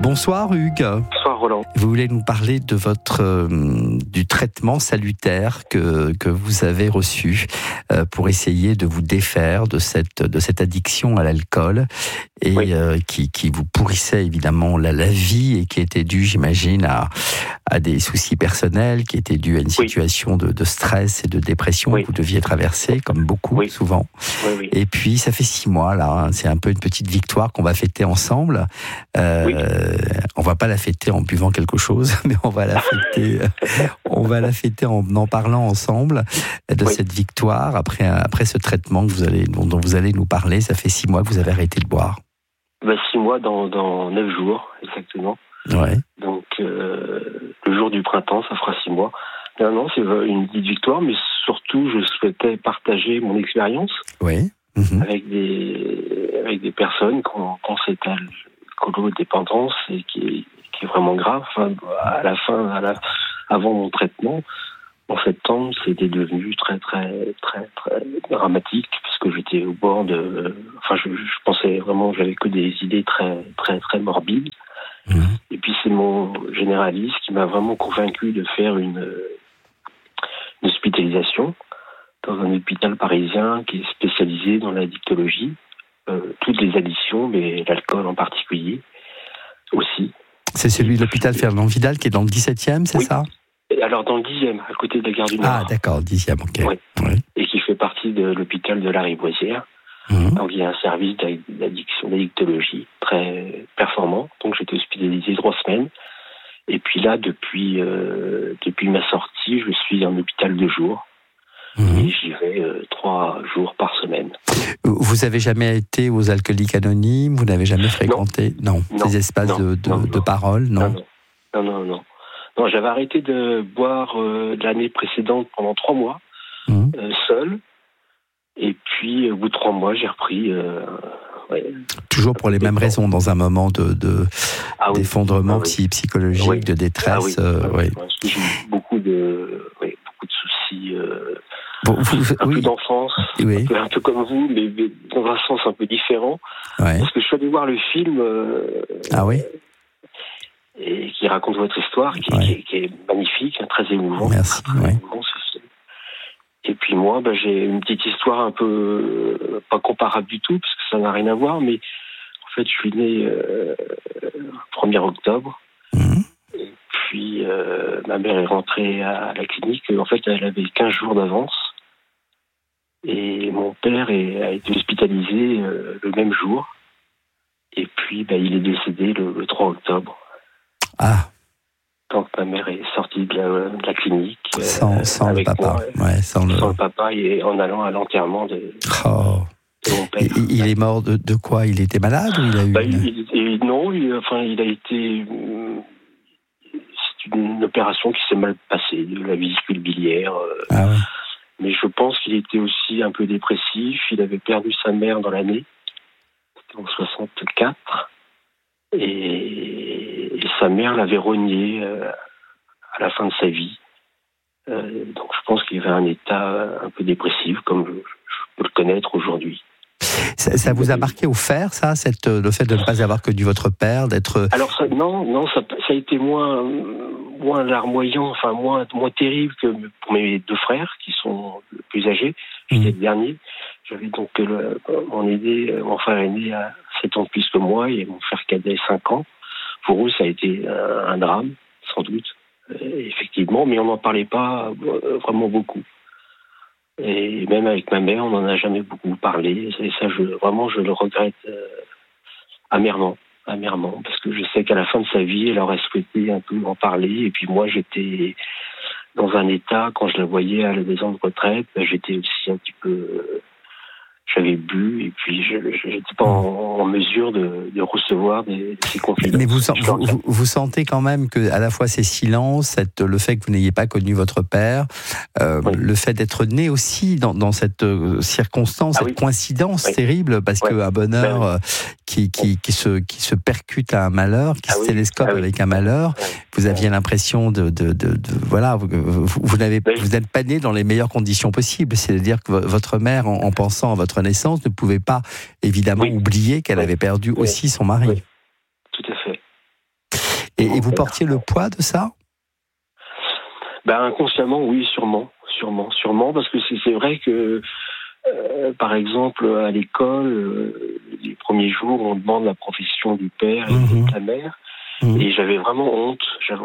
Bonsoir Hugues. Bonsoir Roland. Vous voulez nous parler de votre du traitement salutaire que vous avez reçu pour essayer de vous défaire de cette addiction à l'alcool et Oui. qui vous pourrissait évidemment la vie et qui était due, j'imagine, à des soucis personnels, qui était due à une situation de stress et de dépression que vous deviez traverser, comme beaucoup souvent. Oui. Et puis ça fait 6 mois là, hein, c'est un peu une petite victoire qu'on va fêter ensemble. On va pas la fêter en buvant quelque chose, mais on va la fêter en parlant ensemble de cette victoire après ce traitement dont vous allez nous parler. Ça fait 6 mois que vous avez arrêté de boire. 6 mois dans 9 jours, exactement. Ouais. Donc, le jour du printemps, ça fera 6 mois. Non, c'est une petite victoire, mais surtout, je souhaitais partager mon expérience avec des personnes qui ont cette alcoolodépendance et qui est vraiment grave. Enfin, avant mon traitement, en septembre, c'était devenu très, très, très, très dramatique, puisque j'étais au bord de... Enfin, je pensais vraiment, j'avais que des idées très, très, très morbides. Et puis, c'est mon généraliste qui m'a vraiment convaincu de faire une hospitalisation dans un hôpital parisien qui est spécialisé dans l'addictologie, toutes les addictions, mais l'alcool en particulier aussi. C'est celui de l'hôpital Fernand Vidal qui est dans le 17e, c'est ça ? Alors dans le 10e, à côté de la gare du Nord. Ah d'accord, le 10e, ok. Oui. Et qui fait partie de l'hôpital de la Rivoisière. Donc il y a un service d'addictologie très performant. Donc j'étais hospitalisé 3 semaines. Et puis là, depuis ma sortie, je suis en hôpital de jour. Et j'y vais 3 jours par semaine. Vous avez jamais été aux Alcooliques Anonymes? Vous n'avez jamais fréquenté ces espaces de parole? Non, j'avais arrêté de boire l'année précédente pendant 3 mois, seul. Et puis, au bout de 3 mois, j'ai repris. Toujours pour les mêmes raisons, dans un moment d'effondrement psychologique, de détresse. Parce que j'ai eu beaucoup de soucis. Un peu d'enfance, un peu comme vous, mais dans un sens un peu différent. Parce que je suis allé voir le film. Et qui raconte votre histoire, qui est magnifique, très émouvant. Merci. Et puis moi, j'ai une petite histoire un peu pas comparable du tout, parce que ça n'a rien à voir, mais en fait, je suis né le 1er octobre. Et puis, ma mère est rentrée à la clinique. En fait, elle avait 15 jours d'avance. Et mon père a été hospitalisé le même jour. Et puis, il est décédé le 3 octobre. Ah. Donc ma mère est sortie de la clinique sans le papa, sans le papa et en allant à l'enterrement de mon père. Il est mort de quoi? Il était malade ou il a eu il a été. C'est une opération qui s'est mal passée, de la vésicule biliaire. Mais je pense qu'il était aussi un peu dépressif. Il avait perdu sa mère dans l'année, c'était en 64. Et sa mère l'avait renié à la fin de sa vie. Donc je pense qu'il avait un état un peu dépressif, comme je peux le connaître aujourd'hui. Ça vous a marqué au fer, ça, le fait de ne pas avoir connu votre père, d'être... Alors ça a été moins larmoyant, enfin moins terrible que pour mes 2 frères, qui sont plus âgés. J'étais le dernier. J'avais donc mon frère aîné a 7 ans de plus que moi et mon frère cadet 5 ans. Pour eux, ça a été un drame, sans doute, effectivement, mais on n'en parlait pas vraiment beaucoup. Et même avec ma mère, on n'en a jamais beaucoup parlé. Et ça, je le regrette amèrement, parce que je sais qu'à la fin de sa vie, elle aurait souhaité un peu en parler. Et puis moi, j'étais dans un état, quand je la voyais à la maison de retraite, j'étais aussi un petit peu... J'avais bu et puis je n'étais pas en mesure de recevoir ces confidences. Mais vous sentez quand même que à la fois ces silences, le fait que vous n'ayez pas connu votre père, le fait d'être né aussi dans cette circonstance, cette coïncidence terrible, parce qu'un bonheur qui se percute à un malheur, qui se télescope avec un malheur, vous aviez l'impression vous n'êtes pas né dans les meilleures conditions possibles. C'est-à-dire que votre mère, en pensant à votre naissance, ne pouvait pas évidemment oublier qu'elle avait perdu aussi son mari. Oui. Tout à fait. Et vous portiez le poids de ça ? Inconsciemment, oui, sûrement, parce que c'est vrai que, par exemple, à l'école, les premiers jours, on demande la profession du père et de la mère, et j'avais vraiment honte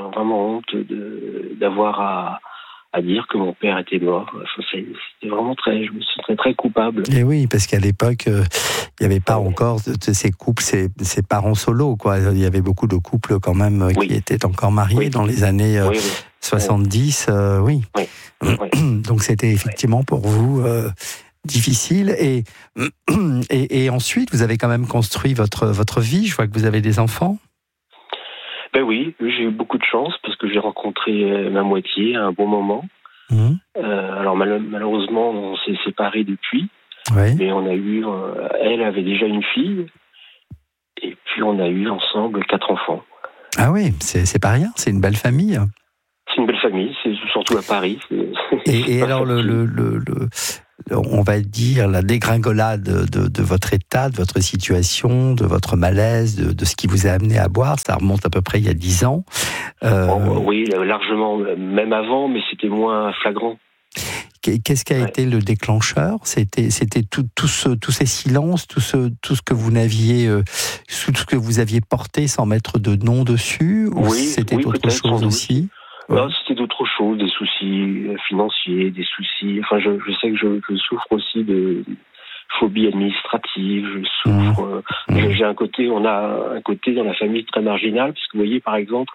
d'avoir à dire que mon père était mort. Enfin, c'était vraiment je me sentais très coupable. Et oui, parce qu'à l'époque, il n'y avait pas encore ces couples, ces parents solos, quoi. Il y avait beaucoup de couples quand même qui étaient encore mariés dans les années 70, oui. Donc c'était effectivement pour vous difficile. Et ensuite, vous avez quand même construit votre vie. Je vois que vous avez des enfants. Oui, j'ai eu beaucoup de chance parce que j'ai rencontré ma moitié à un bon moment. Alors malheureusement, on s'est séparés depuis. Mais on a eu, elle avait déjà une fille, et puis on a eu ensemble 4 enfants. Ah oui, c'est pas rien, c'est une belle famille. C'est une belle famille, c'est surtout à Paris. Et alors on va dire la dégringolade de votre état, de votre situation, de votre malaise, de ce qui vous a amené à boire, ça remonte à peu près il y a 10 ans. Oui, largement, même avant, mais c'était moins flagrant. Qu'est-ce qui a été le déclencheur ? C'était tous ces silences, tout ce que vous n'aviez, tout ce que vous aviez porté sans mettre de nom dessus, ou c'était autre chose aussi ? Non, c'était d'autres choses, des soucis financiers, des soucis. Enfin, je sais que je souffre aussi de phobie administrative. Je souffre. J'ai on a un côté dans la famille très marginal, parce que vous voyez, par exemple,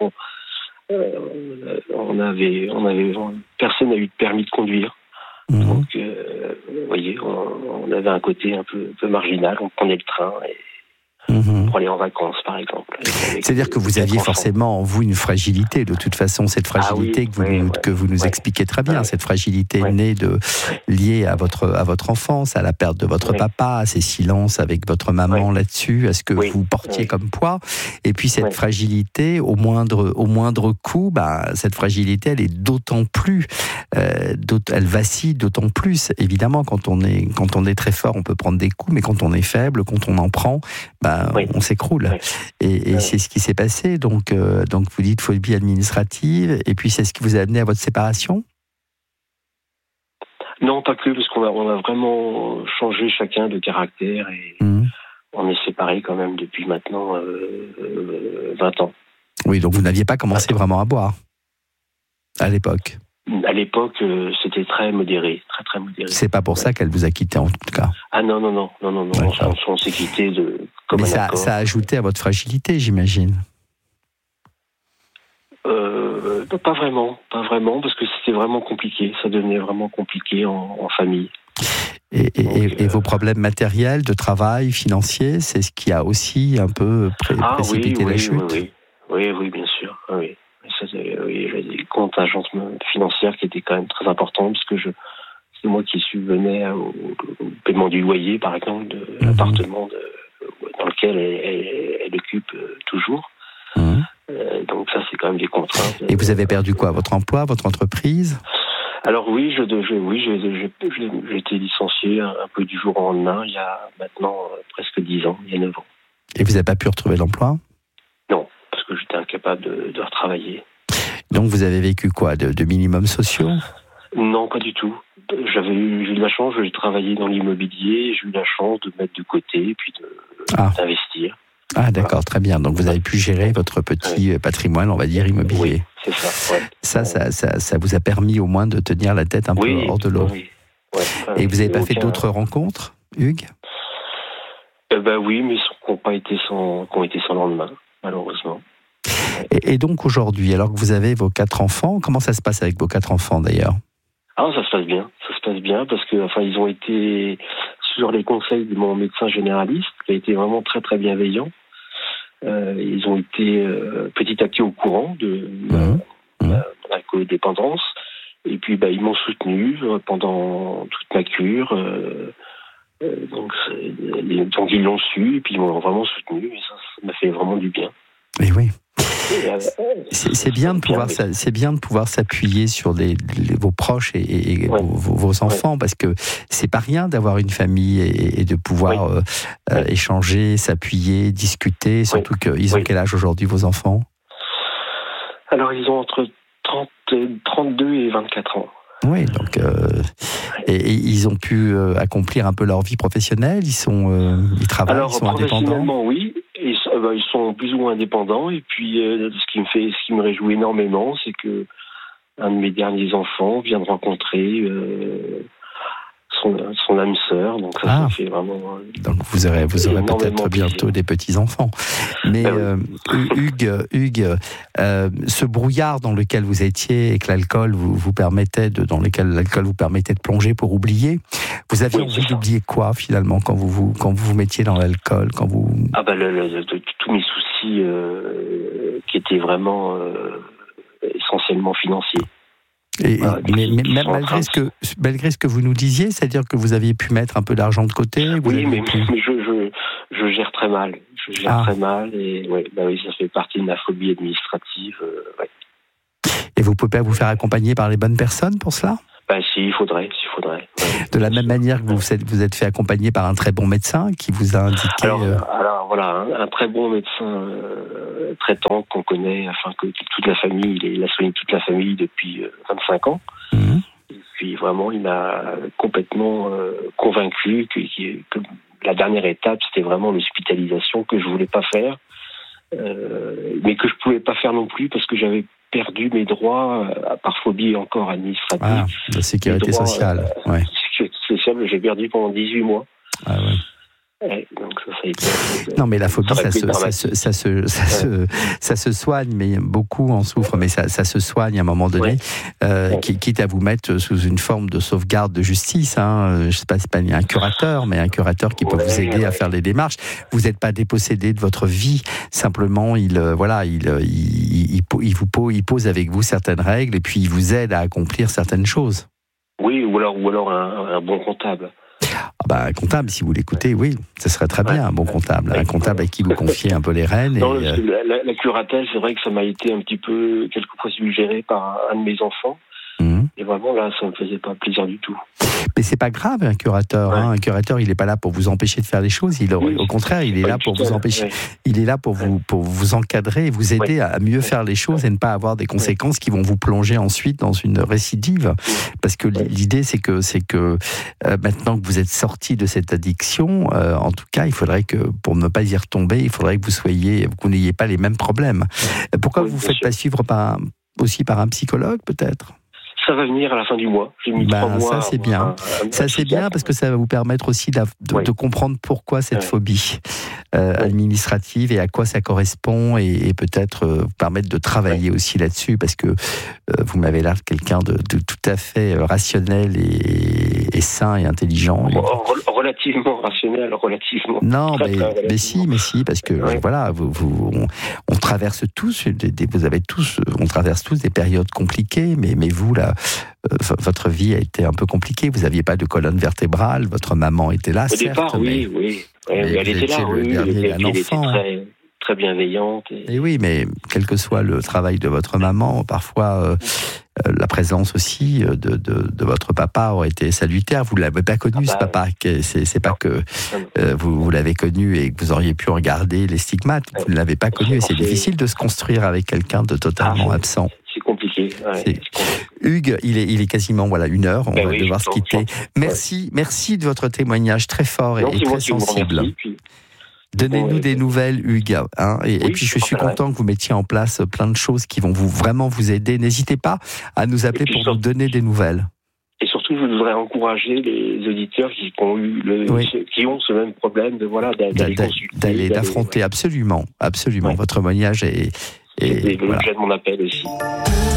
on avait personne n'a eu de permis de conduire. Donc, vous voyez, on avait un côté un peu marginal. On prenait le train pour aller en vacances, par exemple. C'est-à-dire que vous aviez forcément en vous une fragilité, de toute façon, cette fragilité que vous nous expliquez très bien, cette fragilité née liée à votre enfance, à la perte de votre papa, à ces silences avec votre maman là-dessus, à ce que vous portiez comme poids, et puis cette fragilité, au moindre coup, cette fragilité, elle est d'autant plus, elle vacille d'autant plus. Évidemment, quand on est très fort, on peut prendre des coups, mais quand on est faible, quand on en prend, on s'écroule. Et c'est ce qui s'est passé. Donc vous dites phobie administrative, et puis c'est ce qui vous a amené à votre séparation ? Non, pas que, parce qu'on a vraiment changé chacun de caractère, et on est séparés quand même depuis maintenant 20 ans. Oui, donc vous n'aviez pas commencé vraiment à boire à l'époque ? À l'époque, c'était très modéré, très modéré. C'est pas pour ça qu'elle vous a quitté, en tout cas. Ah non. On s'est quitté comme un accord. Mais ça a ajouté à votre fragilité, j'imagine. Pas vraiment, parce que c'était vraiment compliqué. Ça devenait vraiment compliqué en famille. Et vos problèmes matériels, de travail, financiers, c'est ce qui a aussi un peu précipité la chute. Oui, bien sûr. Oui. J'avais des contingences financières qui étaient quand même très importantes, parce que c'est moi qui subvenais au paiement du loyer, par exemple, de l'appartement dans lequel elle occupe toujours. Donc ça, c'est quand même des contraintes. Et vous avez perdu quoi ? Votre emploi, votre entreprise ? Alors oui, j'ai été licencié un peu du jour au lendemain, il y a maintenant presque 10 ans, il y a 9 ans. Et vous n'avez pas pu retrouver l'emploi ? Non, parce que j'étais incapable de retravailler. Donc vous avez vécu quoi ? De minimums sociaux ? Non, pas du tout. J'ai eu de la chance, j'ai travaillé dans l'immobilier, j'ai eu la chance de mettre de côté et puis d'investir. Ah d'accord, très bien. Donc vous avez pu gérer votre petit patrimoine, on va dire, immobilier. Oui, c'est ça. Ça vous a permis au moins de tenir la tête un peu hors de l'eau. Oui. Et vous n'avez pas fait d'autres rencontres, Hugues ? Oui, mais qui ont été sans lendemain, malheureusement. Et donc aujourd'hui, alors que vous avez vos 4 enfants, comment ça se passe avec vos 4 enfants d'ailleurs ? Ça se passe bien parce que ils ont été sur les conseils de mon médecin généraliste, qui a été vraiment très très bienveillant. Ils ont été petit à petit au courant de ma codépendance, et puis ils m'ont soutenu pendant toute ma cure. Donc ils l'ont su, et puis ils m'ont vraiment soutenu, et ça m'a fait vraiment du bien. Et oui. C'est bien de pouvoir s'appuyer sur vos proches et vos enfants, parce que c'est pas rien d'avoir une famille et de pouvoir échanger, s'appuyer, discuter. Surtout qu'ils ont quel âge aujourd'hui, vos enfants ? Alors, ils ont entre 32 et 24 ans. Oui, donc et ils ont pu accomplir un peu leur vie professionnelle. Ils travaillent, alors, ils sont indépendants. Professionnellement, oui. Ils sont plus ou moins indépendants. Et puis, ce qui me réjouit énormément, c'est que un de mes derniers enfants vient de rencontrer son âme sœur. Donc ça fait vraiment. Donc vous aurez peut-être bientôt des petits enfants. Mais Hugues, ce brouillard dans lequel vous étiez et que l'alcool dans lequel l'alcool vous permettait de plonger pour oublier, vous aviez envie d'oublier quoi finalement quand vous vous mettiez dans l'alcool, quand vous. Tous mes soucis qui étaient vraiment essentiellement financiers. Mais malgré ce que vous nous disiez, c'est-à-dire que vous aviez pu mettre un peu d'argent de côté. Mais je gère très mal. Très mal et ça fait partie de ma phobie administrative. Et vous pouvez pas vous faire accompagner par les bonnes personnes pour cela ? Il faudrait. De la même manière que vous êtes fait accompagner par un très bon médecin qui vous a indiqué. Alors voilà, un très bon médecin traitant qu'on connaît, afin que toute la famille, il a soigné toute la famille depuis 25 ans. Mmh. Et puis vraiment, il m'a complètement convaincu que la dernière étape, c'était vraiment l'hospitalisation que je voulais pas faire, mais que je pouvais pas faire non plus parce que j'avais perdu mes droits par phobie encore administrative. La sécurité sociale. La sécurité sociale, j'ai perdu pendant 18 mois. Ah ouais. Donc ça a été... Non, mais la phobie, ça se soigne, mais beaucoup en souffrent, mais ça se soigne à un moment donné, quitte à vous mettre sous une forme de sauvegarde de justice. Je ne sais pas, c'est pas un curateur, mais un curateur qui peut vous aider à faire les démarches. Vous n'êtes pas dépossédé de votre vie, simplement, il pose avec vous certaines règles et puis il vous aide à accomplir certaines choses. Oui, ou alors un bon comptable. Un comptable, si vous l'écoutez, oui, ça serait très bien, un bon comptable. Un comptable à qui vous confiez un peu les rênes. Non, la curatelle, c'est vrai que ça m'a été un petit peu, quelquefois, suggéré par un de mes enfants. Et vraiment, là, ça ne me faisait pas plaisir du tout. Mais c'est pas grave, un curateur. Un curateur, il n'est pas là pour vous empêcher de faire les choses. Au contraire, il est là pour vous empêcher. Il est là pour vous encadrer et vous aider à mieux faire les choses et ne pas avoir des conséquences qui vont vous plonger ensuite dans une récidive. Parce que l'idée, c'est que maintenant que vous êtes sorti de cette addiction, en tout cas, il faudrait que, pour ne pas y retomber, il faudrait que vous n'ayez pas les mêmes problèmes. Pourquoi vous ne vous faites pas suivre aussi par un psychologue, peut-être ? Ça va venir à la fin du mois. J'ai mis 3 mois. Ça, c'est bien. Ça, c'est bien parce que ça va vous permettre aussi de comprendre pourquoi cette phobie administrative et à quoi ça correspond et peut-être vous permettre de travailler aussi là-dessus parce que vous m'avez l'air de quelqu'un de tout à fait rationnel et sain et intelligent. Relativement rationnel, relativement. Non, mais si, parce que voilà, on traverse tous, on traverse tous des périodes compliquées, mais vous là. Votre vie a été un peu compliquée. Vous n'aviez pas de colonne vertébrale. Votre maman était là, certes. Au départ, oui. Elle était là, elle était très, très bienveillante. Et oui, mais quel que soit le travail de votre maman, parfois la présence aussi de votre papa aurait été salutaire. Vous ne l'avez pas connu, ce papa. C'est pas que vous l'avez connu et que vous auriez pu regarder les stigmates. Vous ne l'avez pas connu et c'est difficile de se construire avec quelqu'un de totalement absent. C'est compliqué. Hugues, il est quasiment 1h, on va devoir se quitter. Merci de votre témoignage très fort et très sensible. Donnez-nous des nouvelles, Hugues. Et puis je suis content que vous mettiez en place plein de choses qui vont vraiment vous aider. N'hésitez pas à nous appeler pour nous donner des nouvelles. Et surtout, je voudrais encourager les auditeurs qui ont ce même problème d'aller d'affronter absolument. Votre témoignage est l'objet de mon appel aussi.